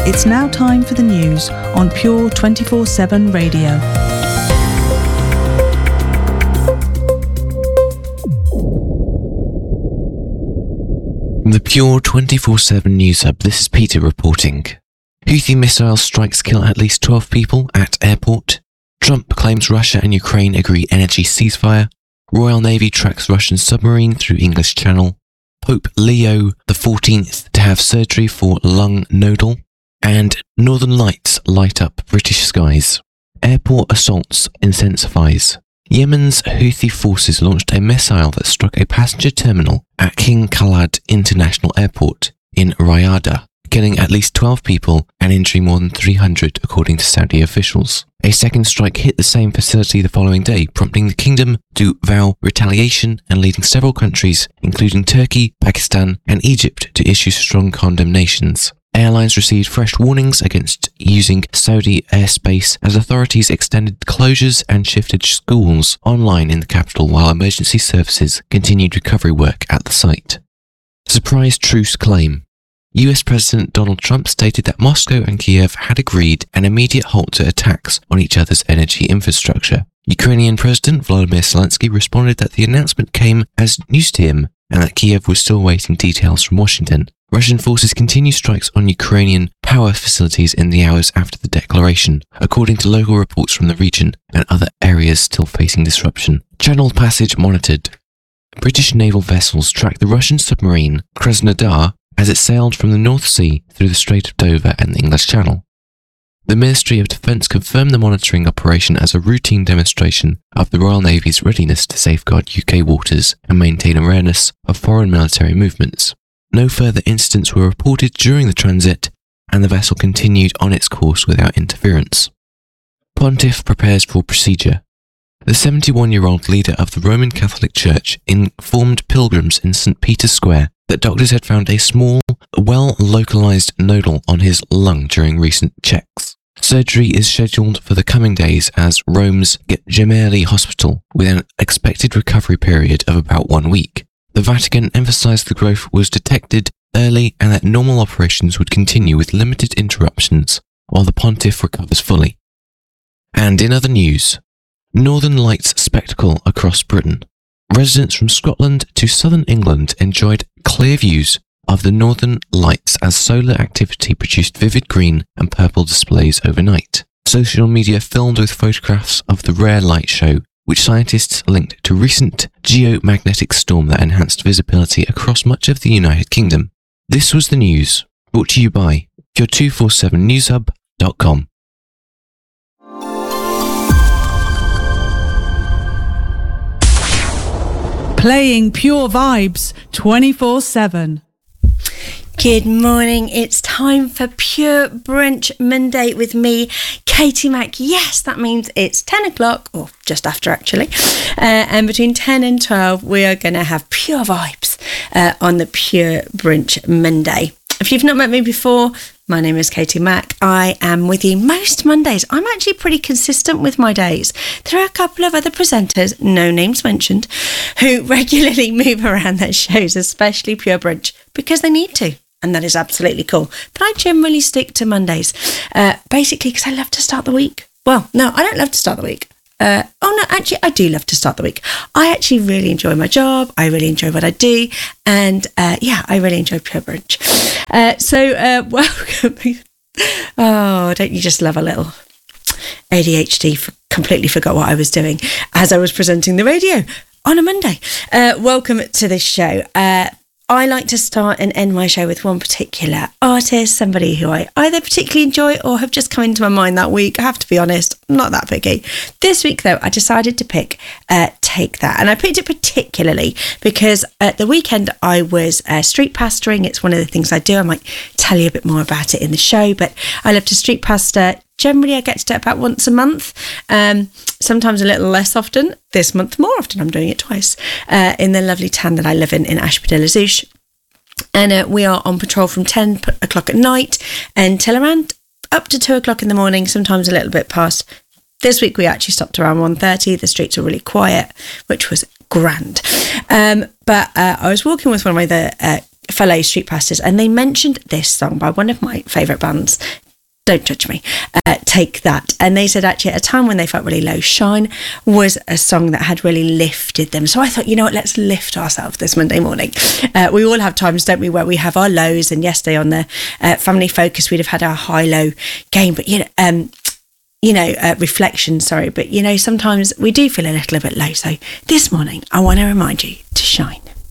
It's now time for the news on Pure 24/7 Radio. From the Pure 24/7 News Hub, this is Peter reporting. Houthi missile strikes kill at least 12 people at airport. Trump claims Russia and Ukraine agree energy ceasefire. Royal Navy tracks Russian submarine through English Channel. Pope Leo XIV to have surgery for lung nodal. And Northern Lights light up British skies. Airport assaults intensifies. Yemen's Houthi forces launched a missile that struck a passenger terminal at King Khalid International Airport in Riyadh, killing at least 12 people and injuring more than 300 according to Saudi officials. A second strike hit the same facility the following day, prompting the kingdom to vow retaliation and leading several countries, including Turkey, Pakistan and Egypt, to issue strong condemnations. Airlines received fresh warnings against using Saudi airspace as authorities extended closures and shifted schools online in the capital while emergency services continued recovery work at the site. Surprise truce claim. US President Donald Trump stated that Moscow and Kiev had agreed an immediate halt to attacks on each other's energy infrastructure. Ukrainian President Volodymyr Zelensky responded that the announcement came as news to him and that Kiev was still awaiting details from Washington. Russian forces continue strikes on Ukrainian power facilities in the hours after the declaration, according to local reports from the region and other areas still facing disruption. Channel passage monitored. British naval vessels tracked the Russian submarine Krasnodar as it sailed from the North Sea through the Strait of Dover and the English Channel. The Ministry of Defence confirmed the monitoring operation as a routine demonstration of the Royal Navy's readiness to safeguard UK waters and maintain awareness of foreign military movements. No further incidents were reported during the transit, and the vessel continued on its course without interference. Pontiff prepares for procedure. The 71-year-old leader of the Roman Catholic Church informed pilgrims in St. Peter's Square that doctors had found a small, well-localized nodule on his lung during recent checks. Surgery is scheduled for the coming days as Rome's Gemelli Hospital, with an expected recovery period of about 1 week. The Vatican emphasized the growth was detected early and that normal operations would continue with limited interruptions while the pontiff recovers fully. And in other news, Northern Lights spectacle across Britain. Residents from Scotland to southern England enjoyed clear views of the Northern Lights as solar activity produced vivid green and purple displays overnight. Social media filled with photographs of the rare light show, which scientists linked to recent geomagnetic storm that enhanced visibility across much of the United Kingdom. This was the news, brought to you by Pure247newshub.com. Playing Pure Vibes 24/7. Good morning. It's time for Pure Brunch Monday with me, Katie Mack. Yes, that means it's 10 o'clock, or just after actually. And between 10 and 12, we are going to have Pure Vibes on the Pure Brunch Monday. If you've not met me before, my name is Katie Mack. I am with you most Mondays. I'm actually pretty consistent with my days. There are a couple of other presenters, no names mentioned, who regularly move around their shows, especially Pure Brunch, because they need to. And that is absolutely cool. But I generally stick to Mondays, basically because I love to start the week. Well, no, I don't love to start the week. Actually, I do love to start the week. I actually really enjoy my job. I really enjoy what I do. And I really enjoy Pure Brunch. Welcome. Oh, don't you just love a little ADHD? Completely forgot what I was doing as I was presenting the radio on a Monday. Welcome to this show. I like to start and end my show with one particular artist, somebody who I either particularly enjoy or have just come into my mind that week. I have to be honest, I'm not that picky. This week, though, I decided to pick Take That. And I picked it particularly because at the weekend I was street pastoring. It's one of the things I do. I might tell you a bit more about it in the show, but I love to street pastor. Generally, I get to do it about once a month, sometimes a little less often. This month, more often. I'm doing it twice in the lovely town that I live in Ashby-de-la-Zouch. And we are on patrol from 10 o'clock at night until around up to 2 o'clock in the morning, sometimes a little bit past. This week, we actually stopped around 1:30. The streets were really quiet, which was grand. But I was walking with one of my other fellow street pastors, and they mentioned this song by one of my favourite bands. Don't judge me. Take That. And they said actually at a time when they felt really low, Shine was a song that had really lifted them. So I thought, you know what, let's lift ourselves this Monday morning. We all have times, don't we, where we have our lows, and yesterday on the Family Focus, we'd have had our high-low game, but reflection, sorry. But, sometimes we do feel a little bit low. So this morning, I want to remind you to shine.